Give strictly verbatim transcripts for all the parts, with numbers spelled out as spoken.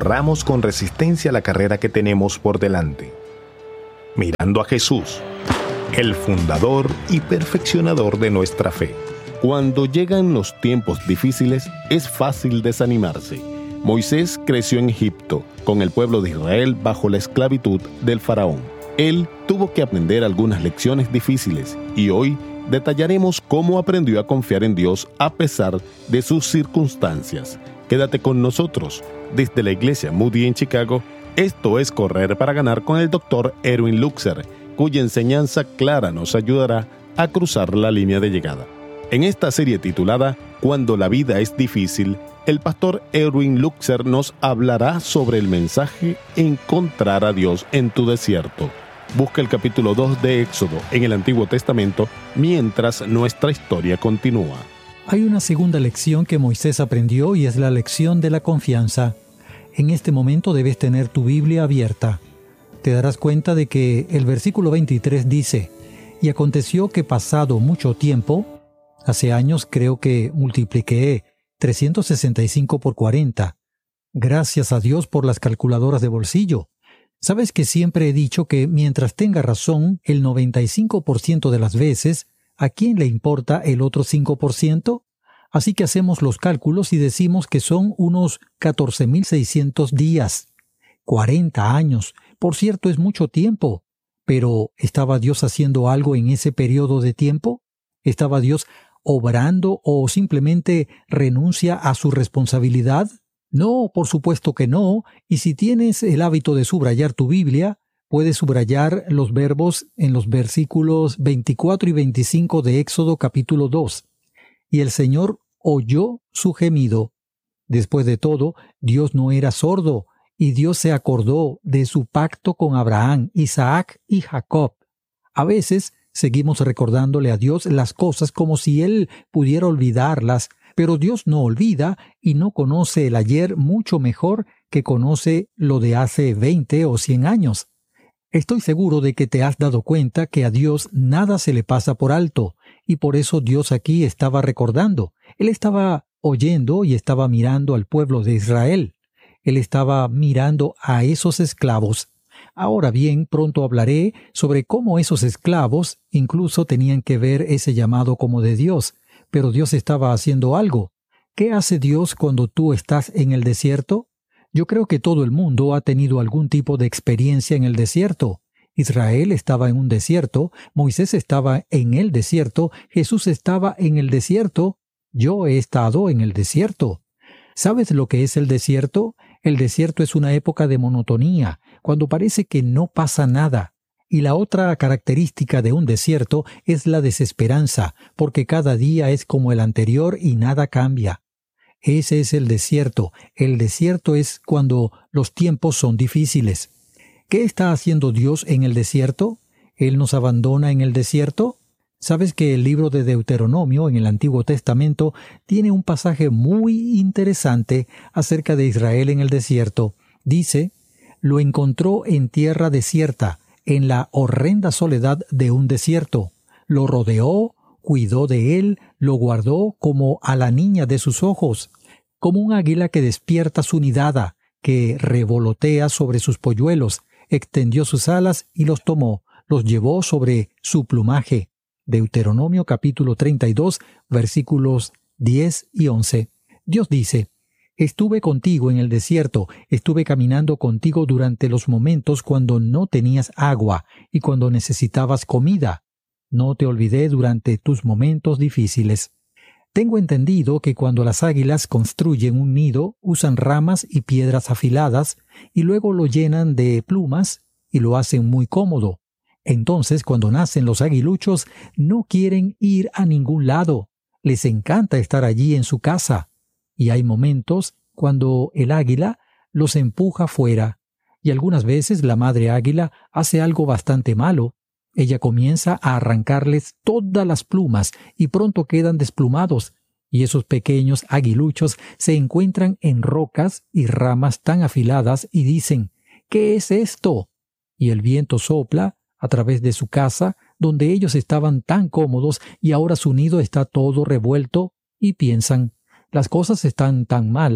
corramos con resistencia la carrera que tenemos por delante, mirando a Jesús, el fundador y perfeccionador de nuestra fe. Cuando llegan los tiempos difíciles, es fácil desanimarse. Moisés creció en Egipto, con el pueblo de Israel bajo la esclavitud del faraón. Él tuvo que aprender algunas lecciones difíciles y hoy detallaremos cómo aprendió a confiar en Dios a pesar de sus circunstancias. Quédate con nosotros. Desde la iglesia Moody en Chicago, esto es Correr para Ganar con el doctor Erwin Luxer, cuya enseñanza clara nos ayudará a cruzar la línea de llegada. En esta serie titulada Cuando la vida es difícil, el pastor Erwin Luxer nos hablará sobre el mensaje Encontrar a Dios en tu desierto. Busca el capítulo dos de Éxodo en el Antiguo Testamento mientras nuestra historia continúa. Hay una segunda lección que Moisés aprendió y es la lección de la confianza. En este momento debes tener tu Biblia abierta. Te darás cuenta de que el versículo veintitrés dice: y aconteció que pasado mucho tiempo, hace años creo que multipliqué trescientos sesenta y cinco por cuarenta. Gracias a Dios por las calculadoras de bolsillo. ¿Sabes que siempre he dicho que mientras tenga razón el noventa y cinco por ciento de las veces, ¿a quién le importa el otro cinco por ciento? Así que hacemos los cálculos y decimos que son unos catorce mil seiscientos días. cuarenta años. Por cierto, es mucho tiempo. Pero, ¿estaba Dios haciendo algo en ese periodo de tiempo? ¿Estaba Dios obrando o simplemente renuncia a su responsabilidad? No, por supuesto que no, y si tienes el hábito de subrayar tu Biblia, puedes subrayar los verbos en los versículos veinticuatro y veinticinco de Éxodo capítulo dos. Y el Señor oyó su gemido. Después de todo, Dios no era sordo, y Dios se acordó de su pacto con Abraham, Isaac y Jacob. A veces seguimos recordándole a Dios las cosas como si Él pudiera olvidarlas, pero Dios no olvida y no conoce el ayer mucho mejor que conoce lo de hace veinte o cien años. Estoy seguro de que te has dado cuenta que a Dios nada se le pasa por alto, y por eso Dios aquí estaba recordando. Él estaba oyendo y estaba mirando al pueblo de Israel. Él estaba mirando a esos esclavos. Ahora bien, pronto hablaré sobre cómo esos esclavos incluso tenían que ver ese llamado como de Dios. Pero Dios estaba haciendo algo. ¿Qué hace Dios cuando tú estás en el desierto? Yo creo que todo el mundo ha tenido algún tipo de experiencia en el desierto. Israel estaba en un desierto, Moisés estaba en el desierto, Jesús estaba en el desierto, yo he estado en el desierto. ¿Sabes lo que es el desierto? El desierto es una época de monotonía, cuando parece que no pasa nada. Y la otra característica de un desierto es la desesperanza, porque cada día es como el anterior y nada cambia. Ese es el desierto. El desierto es cuando los tiempos son difíciles. ¿Qué está haciendo Dios en el desierto? ¿Él nos abandona en el desierto? ¿Sabes que el libro de Deuteronomio en el Antiguo Testamento tiene un pasaje muy interesante acerca de Israel en el desierto? Dice: lo encontró en tierra desierta, en la horrenda soledad de un desierto. Lo rodeó, cuidó de él, lo guardó como a la niña de sus ojos, como un águila que despierta su nidada, que revolotea sobre sus polluelos, extendió sus alas y los tomó, los llevó sobre su plumaje. Deuteronomio capítulo treinta y dos, versículos diez y once. Dios dice: estuve contigo en el desierto, estuve caminando contigo durante los momentos cuando no tenías agua y cuando necesitabas comida. No te olvidé durante tus momentos difíciles. Tengo entendido que cuando las águilas construyen un nido, usan ramas y piedras afiladas y luego lo llenan de plumas y lo hacen muy cómodo. Entonces, cuando nacen los aguiluchos, no quieren ir a ningún lado. Les encanta estar allí en su casa. Y hay momentos cuando el águila los empuja fuera. Y algunas veces la madre águila hace algo bastante malo. Ella comienza a arrancarles todas las plumas y pronto quedan desplumados. Y esos pequeños aguiluchos se encuentran en rocas y ramas tan afiladas y dicen: ¿qué es esto? Y el viento sopla a través de su casa, donde ellos estaban tan cómodos y ahora su nido está todo revuelto, y piensan: las cosas están tan malas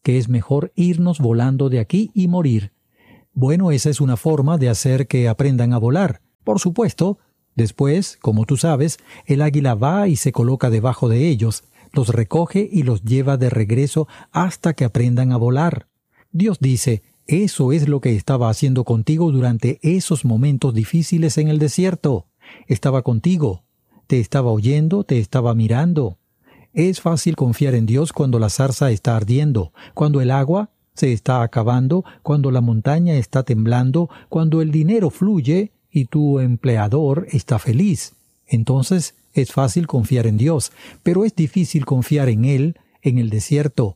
que es mejor irnos volando de aquí y morir. Bueno, esa es una forma de hacer que aprendan a volar. Por supuesto, después, como tú sabes, el águila va y se coloca debajo de ellos, los recoge y los lleva de regreso hasta que aprendan a volar. Dios dice, eso es lo que estaba haciendo contigo durante esos momentos difíciles en el desierto. Estaba contigo, te estaba oyendo, te estaba mirando. Es fácil confiar en Dios cuando la zarza está ardiendo, cuando el agua se está acabando, cuando la montaña está temblando, cuando el dinero fluye y tu empleador está feliz. Entonces es fácil confiar en Dios, pero es difícil confiar en Él en el desierto,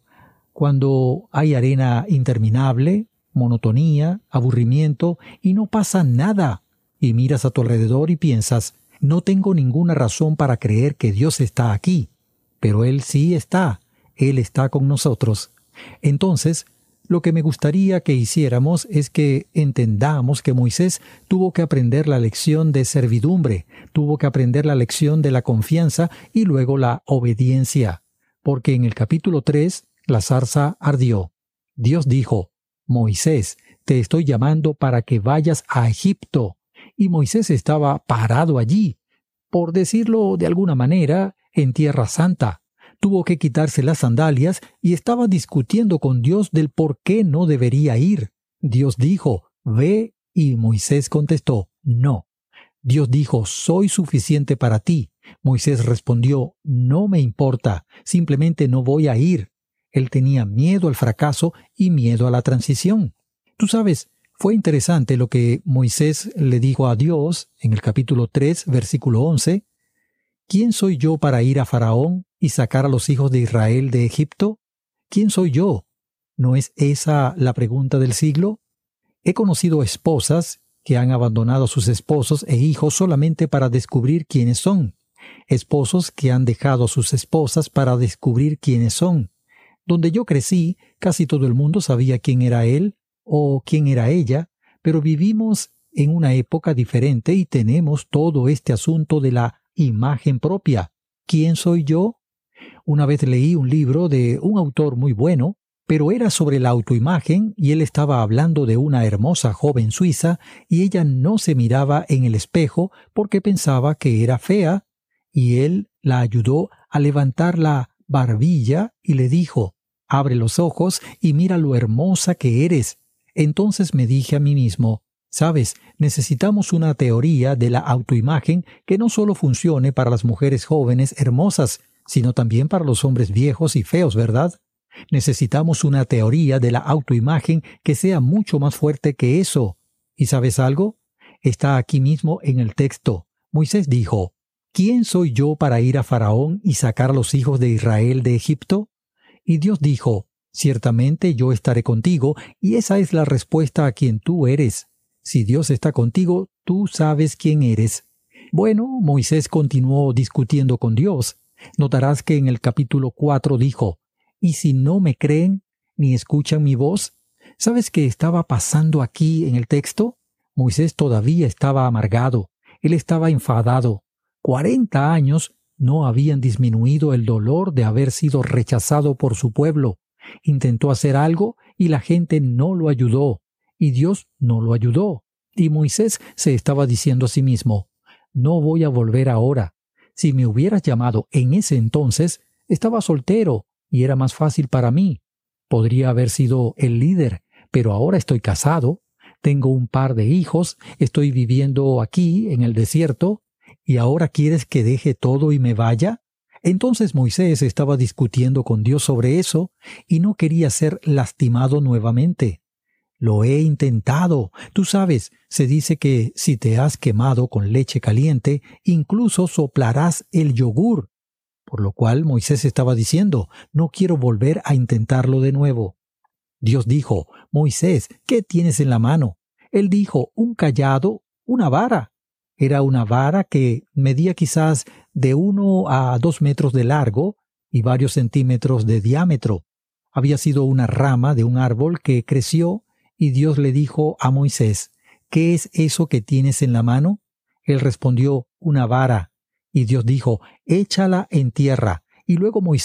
cuando hay arena interminable, monotonía, aburrimiento y no pasa nada. Y miras a tu alrededor y piensas, no tengo ninguna razón para creer que Dios está aquí. Pero Él sí está, Él está con nosotros. Entonces, lo que me gustaría que hiciéramos es que entendamos que Moisés tuvo que aprender la lección de servidumbre, tuvo que aprender la lección de la confianza y luego la obediencia. Porque en el capítulo tres, la zarza ardió. Dios dijo, Moisés, te estoy llamando para que vayas a Egipto. Y Moisés estaba parado allí, por decirlo de alguna manera, en Tierra Santa. Tuvo que quitarse las sandalias y estaba discutiendo con Dios del por qué no debería ir. Dios dijo, ve, y Moisés contestó, no. Dios dijo, soy suficiente para ti. Moisés respondió, no me importa, simplemente no voy a ir. Él tenía miedo al fracaso y miedo a la transición. Tú sabes, fue interesante lo que Moisés le dijo a Dios en el capítulo tres, versículo once. ¿Quién soy yo para ir a Faraón y sacar a los hijos de Israel de Egipto? ¿Quién soy yo? ¿No es esa la pregunta del siglo? He conocido esposas que han abandonado a sus esposos e hijos solamente para descubrir quiénes son. Esposos que han dejado a sus esposas para descubrir quiénes son. Donde yo crecí, casi todo el mundo sabía quién era él o quién era ella, pero vivimos en una época diferente y tenemos todo este asunto de la imagen propia. ¿Quién soy yo? Una vez leí un libro de un autor muy bueno, pero era sobre la autoimagen y él estaba hablando de una hermosa joven suiza y ella no se miraba en el espejo porque pensaba que era fea y él la ayudó a levantar la barbilla y le dijo, abre los ojos y mira lo hermosa que eres. Entonces me dije a mí mismo, sabes, necesitamos una teoría de la autoimagen que no solo funcione para las mujeres jóvenes hermosas, sino también para los hombres viejos y feos, ¿verdad? Necesitamos una teoría de la autoimagen que sea mucho más fuerte que eso. ¿Y sabes algo? Está aquí mismo en el texto. Moisés dijo, ¿quién soy yo para ir a Faraón y sacar a los hijos de Israel de Egipto? Y Dios dijo, ciertamente yo estaré contigo, y esa es la respuesta a quien tú eres. Si Dios está contigo, tú sabes quién eres. Bueno, Moisés continuó discutiendo con Dios. Notarás que en el capítulo cuatro dijo, ¿y si no me creen ni escuchan mi voz? ¿Sabes qué estaba pasando aquí en el texto? Moisés todavía estaba amargado. Él estaba enfadado. Cuarenta años no habían disminuido el dolor de haber sido rechazado por su pueblo. Intentó hacer algo y la gente no lo ayudó, y Dios no lo ayudó. Y Moisés se estaba diciendo a sí mismo, no voy a volver ahora. Si me hubieras llamado en ese entonces, estaba soltero y era más fácil para mí. Podría haber sido el líder, pero ahora estoy casado, tengo un par de hijos, estoy viviendo aquí en el desierto, ¿y ahora quieres que deje todo y me vaya? Entonces Moisés estaba discutiendo con Dios sobre eso y no quería ser lastimado nuevamente. Lo he intentado. Tú sabes, se dice que si te has quemado con leche caliente, incluso soplarás el yogur. Por lo cual Moisés estaba diciendo, no quiero volver a intentarlo de nuevo. Dios dijo, Moisés, ¿qué tienes en la mano? Él dijo, un cayado, una vara. Era una vara que medía quizás de uno a dos metros de largo y varios centímetros de diámetro. Había sido una rama de un árbol que creció y Dios le dijo a Moisés, ¿qué es eso que tienes en la mano? Él respondió, una vara. Y Dios dijo, échala en tierra. Y luego Moisés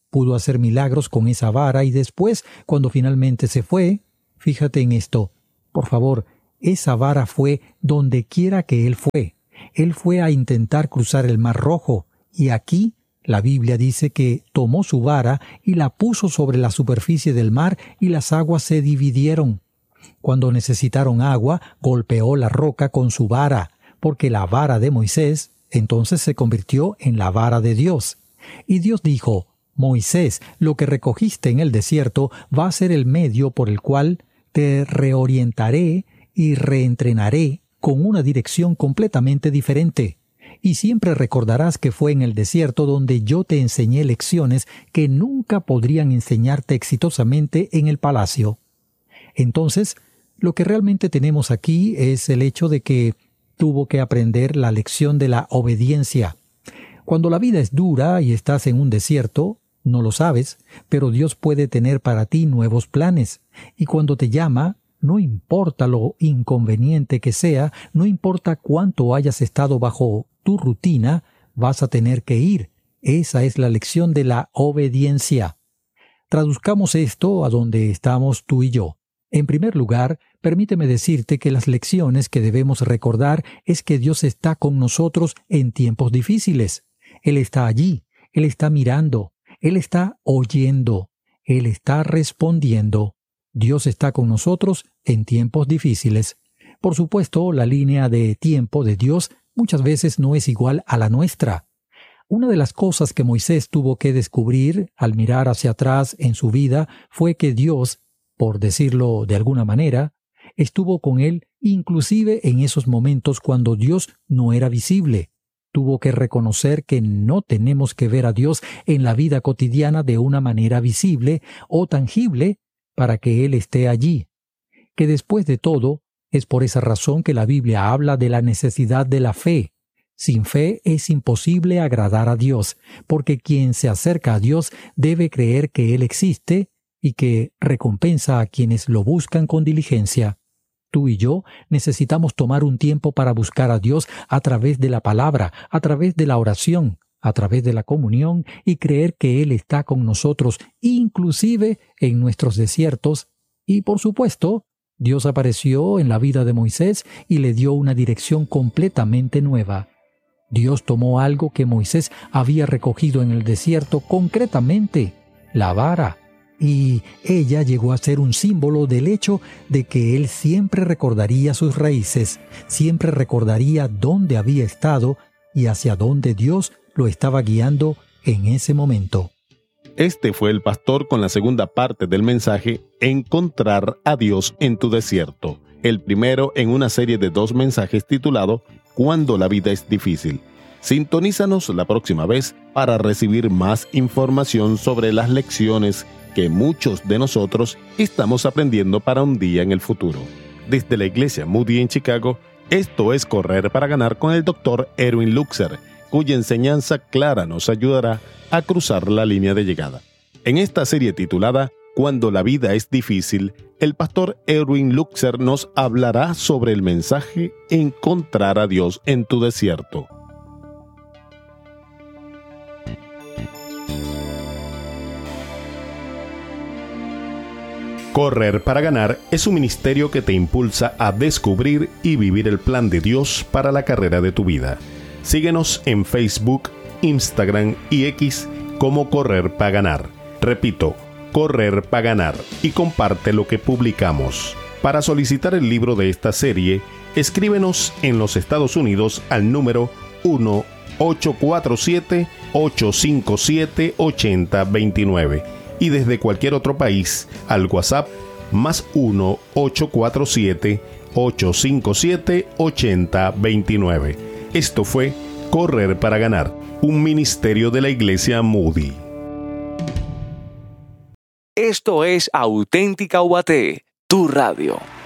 pudo hacer milagros con esa vara y después, cuando finalmente se fue, fíjate en esto, por favor, esa vara fue donde quiera que él fue. Él fue a intentar cruzar el Mar Rojo y aquí la Biblia dice que tomó su vara y la puso sobre la superficie del mar y las aguas se dividieron. Cuando necesitaron agua, golpeó la roca con su vara, porque la vara de Moisés entonces se convirtió en la vara de Dios. Y Dios dijo, Moisés, lo que recogiste en el desierto va a ser el medio por el cual te reorientaré y reentrenaré con una dirección completamente diferente. Y siempre recordarás que fue en el desierto donde yo te enseñé lecciones que nunca podrían enseñarte exitosamente en el palacio. Entonces, lo que realmente tenemos aquí es el hecho de que tuvo que aprender la lección de la obediencia. Cuando la vida es dura y estás en un desierto, no lo sabes, pero Dios puede tener para ti nuevos planes. Y cuando te llama, no importa lo inconveniente que sea, no importa cuánto hayas estado bajo tu rutina, vas a tener que ir. Esa es la lección de la obediencia. Traduzcamos esto a donde estamos tú y yo. En primer lugar, permíteme decirte que las lecciones que debemos recordar es que Dios está con nosotros en tiempos difíciles. Él está allí, Él está mirando, Él está oyendo, Él está respondiendo. Dios está con nosotros en tiempos difíciles. Por supuesto, la línea de tiempo de Dios muchas veces no es igual a la nuestra. Una de las cosas que Moisés tuvo que descubrir al mirar hacia atrás en su vida fue que Dios, por decirlo de alguna manera, estuvo con él inclusive en esos momentos cuando Dios no era visible. Tuvo que reconocer que no tenemos que ver a Dios en la vida cotidiana de una manera visible o tangible para que Él esté allí. Que después de todo, es por esa razón que la Biblia habla de la necesidad de la fe. Sin fe es imposible agradar a Dios, porque quien se acerca a Dios debe creer que Él existe y que recompensa a quienes lo buscan con diligencia. Tú y yo necesitamos tomar un tiempo para buscar a Dios a través de la palabra, a través de la oración, a través de la comunión y creer que Él está con nosotros, inclusive en nuestros desiertos. Y por supuesto, Dios apareció en la vida de Moisés y le dio una dirección completamente nueva. Dios tomó algo que Moisés había recogido en el desierto, concretamente, la vara. Y ella llegó a ser un símbolo del hecho de que él siempre recordaría sus raíces, siempre recordaría dónde había estado y hacia dónde Dios lo estaba guiando en ese momento. Este fue el pastor con la segunda parte del mensaje Encontrar a Dios en tu desierto, el primero en una serie de dos mensajes titulado Cuando la vida es difícil. Sintonízanos la próxima vez para recibir más información sobre las lecciones que muchos de nosotros estamos aprendiendo para un día en el futuro. Desde la Iglesia Moody en Chicago, esto es Correr para Ganar con el doctor Erwin Luxer, cuya enseñanza clara nos ayudará a cruzar la línea de llegada. En esta serie titulada Cuando la vida es difícil, el pastor Erwin Luxer nos hablará sobre el mensaje Encontrar a Dios en tu desierto. Correr para Ganar es un ministerio que te impulsa a descubrir y vivir el plan de Dios para la carrera de tu vida. Síguenos en Facebook, Instagram y X como Correr para Ganar. Repito, Correr para Ganar, y comparte lo que publicamos. Para solicitar el libro de esta serie, escríbenos en los Estados Unidos al número uno ocho cuatro siete, ocho cinco siete, ocho cero dos nueve y desde cualquier otro país al WhatsApp más uno ocho cuatro siete, ocho cinco siete, ocho cero dos nueve. Esto fue Correr para Ganar, un ministerio de la Iglesia Moody. Esto es Auténtica U A T, tu radio.